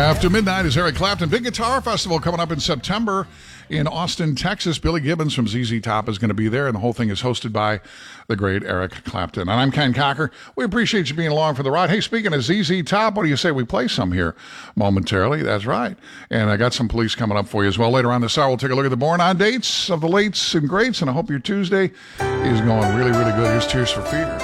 After midnight is Eric Clapton. Big Guitar Festival coming up in September in Austin, Texas. Billy Gibbons from ZZ Top is going to be there, and the whole thing is hosted by the great Eric Clapton. And I'm Ken Cocker. We appreciate you being along for the ride. Hey, speaking of ZZ Top, what do you say we play some here momentarily? That's right. And I got some police coming up for you as well. Later on this hour, we'll take a look at the born-on dates of the lates and greats, and I hope your Tuesday is going really, really good. Here's Tears for Fears.